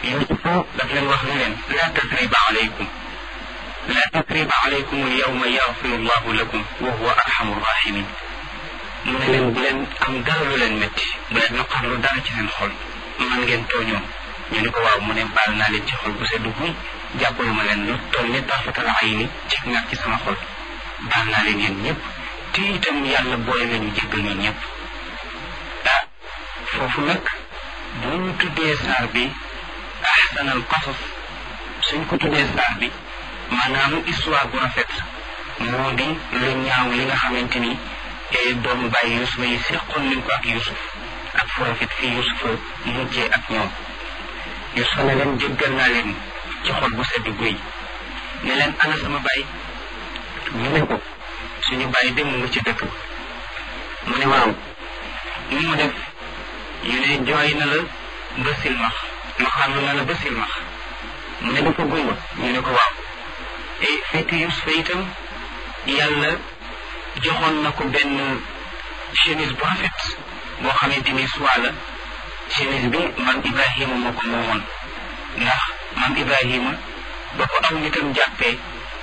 Yuusufa daf leen wax ne leen laa tasriba alaykum al-yawma yaghfiru Allahu lakum wa huwa arhamu rahimin. mu ne leen bu leen am dara lu leen métti, bu leen naqarlu dara ci seen xol, man ngeen tooñoon. ñu ni ko waaw, mu ne baal naa leen ci xol bu seddu guy, jàppalu ma leen lu toll ni tarfatal ayni ci nag ci sama xol, baal naa leen yéen ñëpp, te itam yàlla boole nañu jéggal ñun ñëpp. foofu nag bu ñu tuddee saar bi ahsanal qasas, suñ ko tuddee saar bi maanaam histoire bu rafet moo di lu ñaaw li nga xamante ni doomu bàyyi Yuusufa yi seqoon nañ ko ak Yuusuf, ak fu rafet fii Yuusufa mujjee ak ñoom. Yuusufa ne leen jéggal naa leen ci xol bu sedd guy, ne leen ana sama baay. ñu ne ko suñu baay dem mu ngi ci dëkk. mu ne waaw, ni mu def. ñu ne jooy na la ba silmax, maxarlu na la ba silmax. mu ne dafa gumba. ñu ne ko waaw. fekk Yuusufa itam yàlla joxoon na ko benn chemise bu rafet boo xamante ni soit la chemise bi man Ibrahima moo ko moomoon, ndax man Ibrahima ba ko am nitam jàppee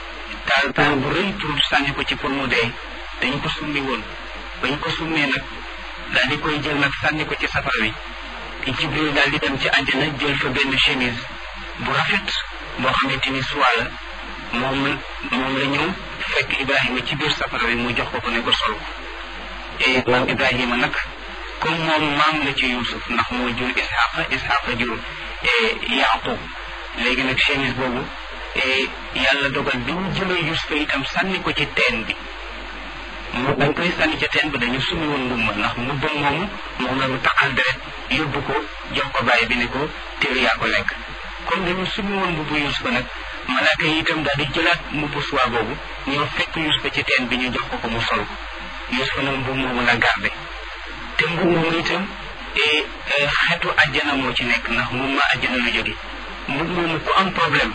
taal bu rëy pour sànni ko ci pour mu dee, dañu ko summi woon. ba ñu ko summee nag daal di koy jël nag sànni ko ci safara wi. Jibril daal di dem ci àjjana jël fa benn chemise bu rafet boo xamante ni soit la moom la ñëw fekk Ibrahima ci biir safara wi mu jox ko ne ko sol ko. et maam Ibrahima nag comme moom maam la ci Yuusuf, ndax moo jur Isxaqa jur Yaaqub. léegi nag chemise boobu yàlla dogal bi ñu jëlee Yuusufa itam sànni ko ci teen bi. dañ koy sànni ca teen bi dañu sumi woon mbumma, ndax mbubbam moomu moom la ñu taqal deret yóbbu ko jox ko bàyyi bi ne ko téere yaa ko lekk. comme dañu sumi woon mbubbu Yuusufa nag malaaka yi itam daal di jëlaat mbubbu suwaa boobu ñoo fekk Yuusufa ci teen bi ñu jox ko mu sol ko. Yuusufa nag mbubb moomu la garde, te mbubb moomu itam xeetu àjjana moo ci nekk, ndax moom ma àjjana lu jóge. mbubb moomu ku am problème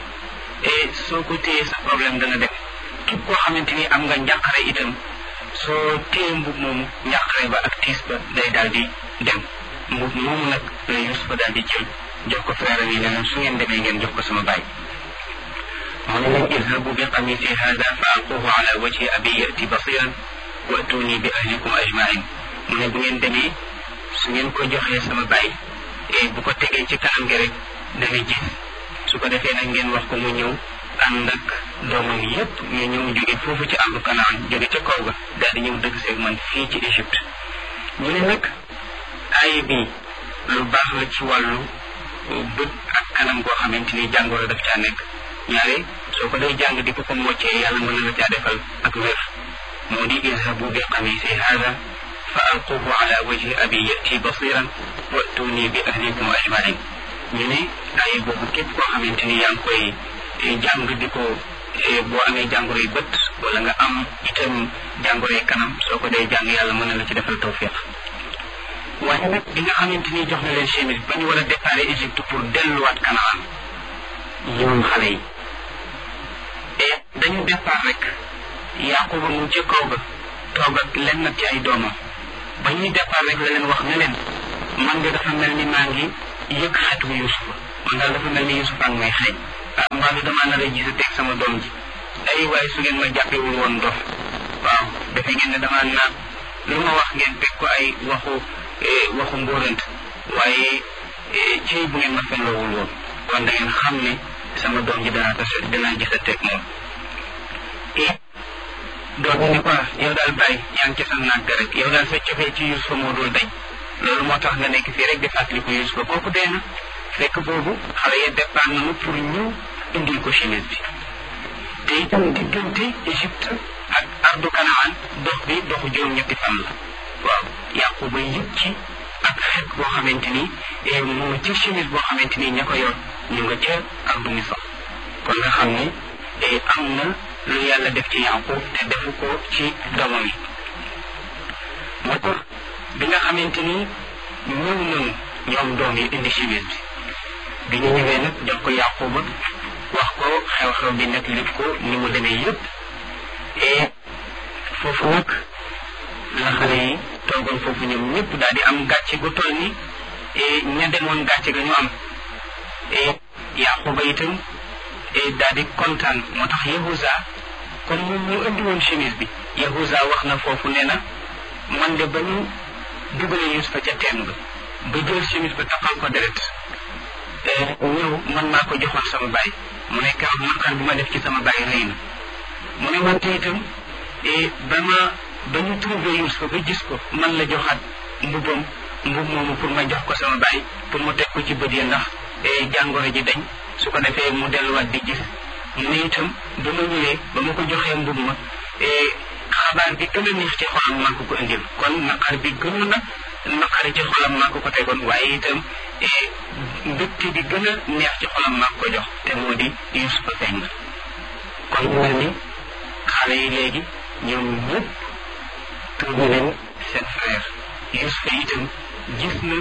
soo ko téyee sa problème dana dem. képp koo xamante ni am nga njàqare itam soo téye mbubb moomu njàqare ba ak tiis ba day daal di dem. mbubb moomu nag la Yuusufa daal di jël jox ko frère yi ne leen su ngeen demee ngeen jox ko sama baay. mu ne leen izhabu bi qamisi hada fa alquhu ala wajhi abi yati basiran wa atuni bi ahlikum ajmain. mu ne bu ngeen demee su ngeen ko joxee sama baay bu ko tegee ci kanam gi rek dana gis. su ko defee nag ngeen wax ko mu ñëw ànd ak doomam yépp ñu ñëw jóge foofu ci àllu Kanaan, jóge ca kaw ga daal di ñëw dëkk seeg man fii ci Égypte. ñu ne nag aaya bi lu baax la ci wàllu bët ak kanam goo xamante ni jàngoro daf caa nekk. ñaare soo ko day jàng di ko moccee yàlla mën na la caa defal ak wér. moo di izhabu bi qamisi hada fa alquhu ala wajhi abi yati basiran wa atuni bi ahlikum ajmain. ñu ne aaya boobu képp koo xamante ni yaa ngi koy jàng di ko boo amee jàngoro yu bët wala nga am itam jàngoro yu kanam soo ko day jàng yàlla mën na la ci defal tawfiq. waaye nag bi nga xamante ni jox na leen chemise ba ñu war a départ Égypte pour delluwaat Kanaan, ñoom xale yi dañu départ rek Yaquba mu ca kaw ga toog ak lenn ci ay doomam. ba ñuy départ rek la leen wax ne leen man nga dafa mel ni maa ngi yëg xetu Yuusufa, man daal dafa mel ni Yuusufa ak may xëy. mbaa du damaa nar a gis teg sama doom ji. ay waaye su ngeen ma jàppewul woon dof, waaw defe ngeen ne damaa naan lu ma wax ngeen teg ko ay waxu mbóorant, waaye ci bu ngeen ma fenloowul woon kon da ngeen xam ne sama doom ji danaa gis teg moom. doom ji ne ko yow daal bàyyi yaa ngi ci sa naag rek, yow daal sa cofee ci Yuusufa moo dul dañ, loolu moo tax nga nekk fii rek di fàttaliku Yuusufa, kooku dee na. fekk boobu xale ya départ nañu pour ñu indil ko chemise bi. te itam diggante Égypte ak ardu Kanaan dox bi doxu juróom-ñetti fan la. waaw Yaquba yëg ci ak xet boo xamante ni moo ci chemise boo xamante ni ña ko yor ñu nga ca ardu Misra. kon nga xam ne am na lu yàlla def ci Yaqub te defu ko ci doomam yi. moo tax bi nga xamante ni ñëw nañu ñoom doom yi indi chemise bi ñu ñëwee nag jox ko Yaquba wax ko xew-xew bi nag lépp ko ni mu demee yëpp. et foofu nag la xale yi toogoon foofu ñoom ñëpp daal di am gàcce gu toll ni ña demoon gàcce ga ñu am. Yaquba itam daal di kontaan. moo tax Yahuza comme moom moo indi woon chemise bi, Yahuza wax na foofu nee na man de ba ñu dugalee Yusufa ca teen ba jël chemise ba taxal ko deret ñëw man maa ko joxoon sama baay. mu ne keroog naqar bi ma def ci sama baay rëy na. mu ne wante itam ba ñu trouvé Yusufa ba gis ko man la joxaat mbub moomu pour ma jox ko sama baay pour mu teg ko ci bët yi ndax jàngoro ji dañ, su ko defee mu delluwaat di gis. mu ne itam ba ma ñëwee ba ma ko joxee mbub ma xabaar bi gën a neex ci xolam maa ko indil, kon naqar bi gënoon na naqari ci xolam maa ko tegoon, waaye itam mbégte bi gën a neex ci xolam maa ko jox te moo di Yusufa feeñ na. kon mu mel ni xale yi léegi ñoom ñëpp trouvé leen seen frère. Yusufa itam gis na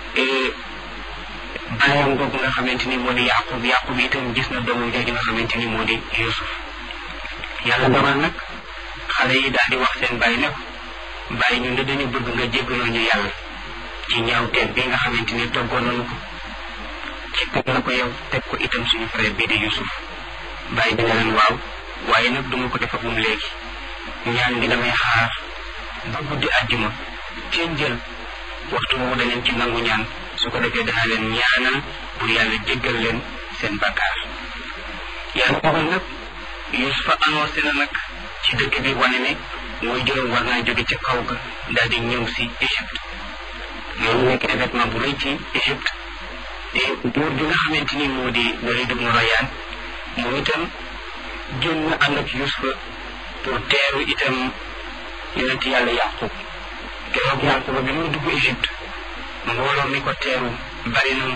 baayam boobu nga xamante ni moo di Yaqub itam gis na doomam jooju nga xamante ni moo di Yusuf. yàlla dogal nag xale yi daal di wax seen baay ne ko baay ñun de dañu bëgg nga jéggaloo ñu yàlla ci ñaawteef bi nga xamante ni toggoon nañu ko ci teg na ko yow teg ko itam suñu frère bii di Yusuf. baay bi ne leen waaw, waaye nag duma ko defagum léegi, ñaan gi damay xaar ba guddi àjjuma ci njël waxtu woowu danañ ci nangu ñaan, su ko defee danaa leen ñaanal pour yàlla jéggal leen seen bakkaar. yàlla dogal nag Yusufa annoncé na nag ci dëkk bi wane ne mooy juróom war naa jóge ca kaw ga daal di ñëw si Égypte. loolu nekk événement bu rëy ci Égypte. te buur bi nga xamante ni moo di Walid ibn Rayyan moom itam jëm na ànd ak Yusufa pour teeru itam yonent yàlla Yaqub. keroog Yaqub bi mu dugg Égypte mbooloo mi ko teeru bari na,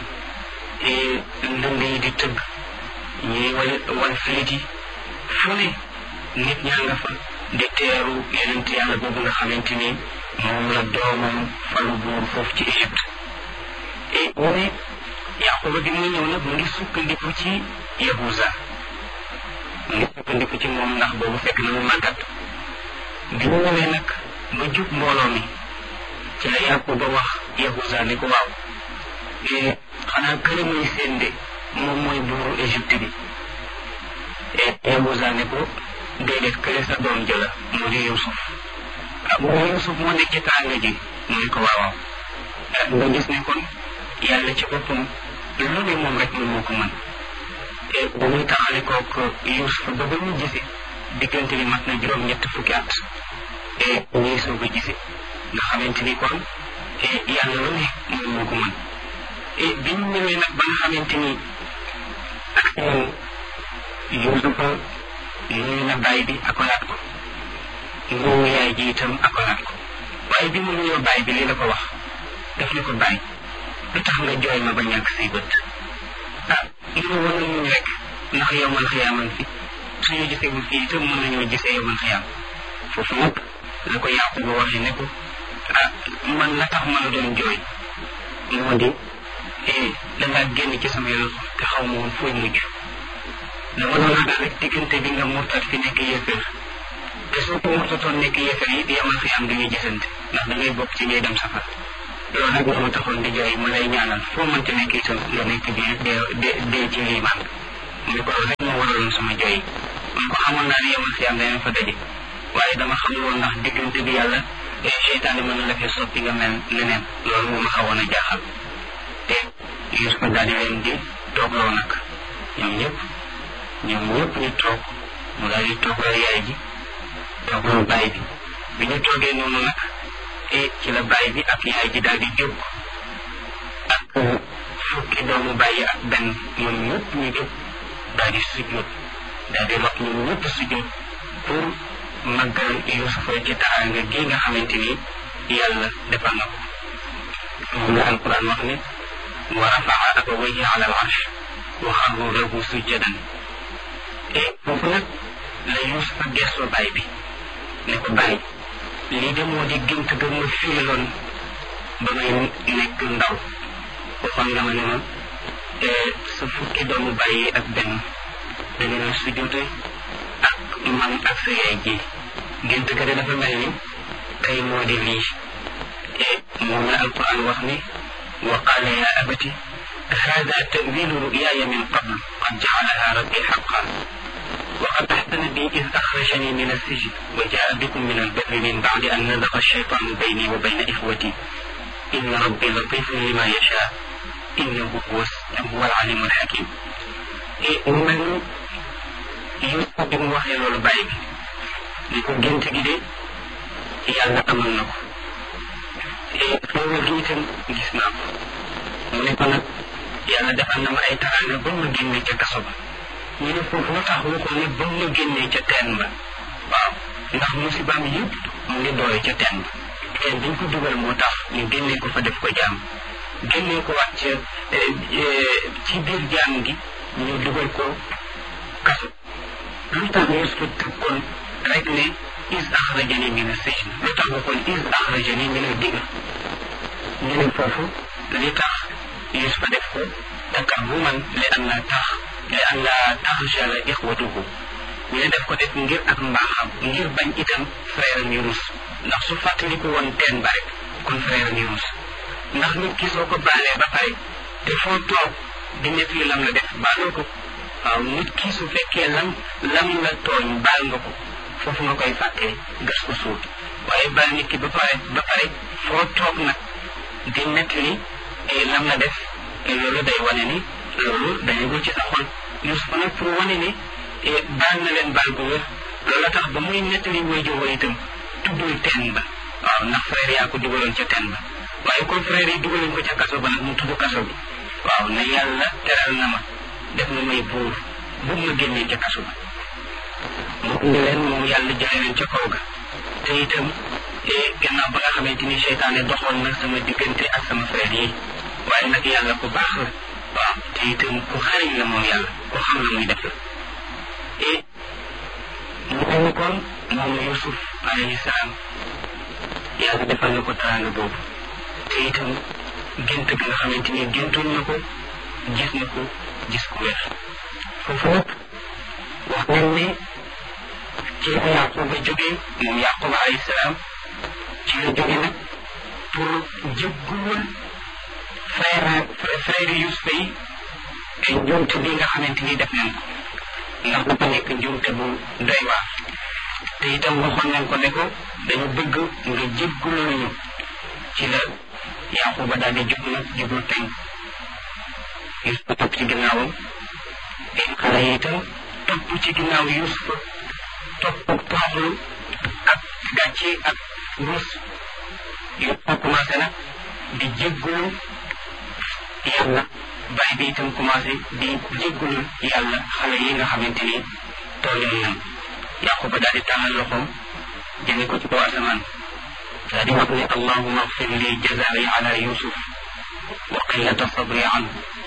ndënd yi di tëgg, ñuy wal filit yi, fu ne nit ñaa nga fa di teeru yonent yàlla boobu nga xamante ni moom la doomam falu buur foofu ci Égypte. mu ne Yaquba bi muy ñëw nag mu ngi sukkandiku ci Yahuza, mu ngi sukkandiku ci moom ndax boobu fekk na mu màggat. bi mu ñëwee nag ba jub mbooloo mi ci la Yaquba wax Yahuza ne ko waaw, xanaa kële muy seen de moom mooy buuru Égypte bi. Yahuza ne ko déedéet kële sa doom jëla mu di Yusuf. mu ne Yusuf moo nekk ci tànga ji mu ne ko waaw. nga gis ne kon yàlla ci boppam lu ne moom rek moom moo ko mën. ba muy taxale kook Yusuf ba ba ñu gisee diggante bi mat na juróom-ñett fukki at. ñuy soog a gisee nga xamante ni kon yàlla lu ne moom moo ko mën. bi ñu ñëwee nag ba nga xamante ni ak moom Yusufa nuyu na baay bi akolaat ko, nuyu yaay ji itam akolaat ko, waaye bi mu nuyoo baay bi lii la ko wax, daf ne ko baay lu tax nga jooy ma ba ñàkk say bët. li ma war a muñ rek ndax yow man xiyaaman fi suñu gisewul fii itam mën nañoo gisee yow man xiyaam. foofu nag la ko Yaquba waxee ne ko man la tax ma la doon jooy moo di dangaa génn ci sama yoon te xaw ma woon fooy mujj. dama doon ragal rek diggante bi nga murtat fi nekk yéeféer, te soo ko murtatoon nekk yéeféer yi yamal xiyaam duñuy gisante ndax da ngay bokk ci ñuy dem safar. loolu nag moo ma taxoon di jooy, ma lay ñaanal foo mënte nekk itam nga nekk biir dee ci liimaan. mu ne ko loolu rek moo waraloon sama jooy. man ko xamoon naa ne yamal xiyaam danañ fa daje, waaye dama xamul woon ndax diggante bi yàlla seytaane mën na la fee soppi nga mel neneen. loolu moo ma xawoon a jaaxal. te Yusufa daal di leen di toogloo nag ñoom ñëpp ñu toog, mu daal di toogloo yaay ji toogloo baay bi. bi ñu toogee noonu nag ci la baay bi ak yaay ji daal di jóg ak fukki doomu baay ak benn, ñoom ñëpp ñu jóg daal di sujjóot, daal di rot ñoom ñëpp sujjóot pour màggal Yusufa ci teraanga gi nga xamante ni yàlla defal na ko. moom la alquran wax ne wa rafa'a abawayhi ala al-arsh wa xarru lahu sujjadan. foofu nag la Yusufa gëstoo baay bi ne ko baay lii de moo di gént ga ma fiiloon ba may nekk ndaw, waxoon nga ma ne ma sa fukki doomu baay ak benn dañu la sujjóote ak man ak sa yaay ji. gént ga de dafa mel ni tey moo di lii. moom la alquran wax ni wa qaala yaa abati هذا تأويل رؤياي من قبل قد جعلها ربي حقا وقد أحسن بي إذ أخرجني من السجن وجاء بكم من البر من بعد أن نزغ الشيطان بيني وبين إخوتي إن ربي لطيف لما يشاء إنه هو العليم الحكيم. من Yuusuf bi mu waxee loolu bàyyi bi ni ko gént gi de yàlla amal na ko xéewal gi itam gis naa ko mu ne ko nag yàlla defal na ma ay taraanga ba ma génnee ca kaso ba ñu ne foofu lu tax mu ko ne ba ma génnee ca teen ba waaw ndax musibaam yëpp mu ngi doore ca teen ba teen dañ ko dugal moo tax ñu génnee ko fa def ko jaam génnee ko waat ca ci biir jaam gi ñu dugal ko kaso lu tax Yuusuf tëkkoon rek ne is axrajani min as-sijn lu tax waxoon is axrajani min ad-digr ñu ne foofu li tax Yuusuf def ko takabburan li an la taxjala ixwatuhu ñu ne def ko def ngir ak mbaaxam ngir bañ itam frère am yu rus ndax su fàttaliku woon teen ba rek kon frère am yu rus ndax nit ki soo ko baalee ba pare te foo toog di nekk li lam la def baaloo ko waaw nit ki su fekkee lam la tooñ baal nga ko foofu nga koy fàttee gas ko suul waaye baal nit ki ba pare foo toog nag di nettali lam la def loolu day wane ni loolu dañu ko ci sa xol Yuusuf nag pour wane ni baal na leen baal bu wér loolu tax ba muy nettali waajur wa itam tuddul teen ba waaw ndax frère yaa ko dugaloon ca teen ba waaye comme frère yi dugaloon ko ca kaso ba nag mu tudd kaso bi waaw ne yàlla teral na ma def na may buur bu ma génnee ca kaso ba mu indi leen moom yàlla jëlee leen ca kaw ga te itam gannaaw ba nga xamante ni seytaane doxoon na sama diggante ak sama frère yi waaye nag yàlla ku baax la waaw te itam ku xariñ la moom yàlla ku xam la muy def la mu mel kon moom Yuusuf alayhi salaam yàlla defal na ko teraanga boobu te itam gént gi nga xamante ni géntoon na ko gis ku wér foofu nag wax nañ ne ci la Yaquba jógee moom Yaquba alayhi salaam ci la jóge nag pour jéggul frère Yuusuf yi njuumte bi nga xamante ni def nañ ko ndax dafa nekk njuumte bu doy waar te itam waxoon nañ ko ne ko dañu bëgg nga jéggul ñu ci la Yaquba daal di jóg nag jublu penk Yuusuf topp ci ginnaawam xale yi itam topp ci ginnaaw Yuusuf topp toroxlu ak gàcce ak ruus Yuusuf commencé nag di jéggulu yàlla baay bi itam commencé di jéggulu yàlla xale yi nga xamante ni tooñoon nañ Yaquba daal di tàllal loxoom jëme ko ci kaw asamaan daal di wax ne allahumma agfir li jazaa'i ala Yuusuf wa qillata sabri anhu